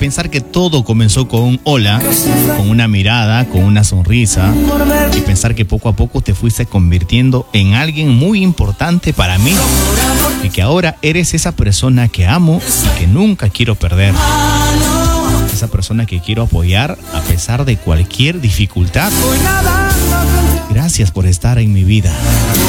pensar que todo comenzó con un hola, con una mirada, con una sonrisa, y pensar que poco a poco te fuiste convirtiendo en alguien muy importante para mí, y que ahora eres esa persona que amo y que nunca quiero perder. Esa persona que quiero apoyar a pesar de cualquier dificultad. Gracias por estar en mi vida.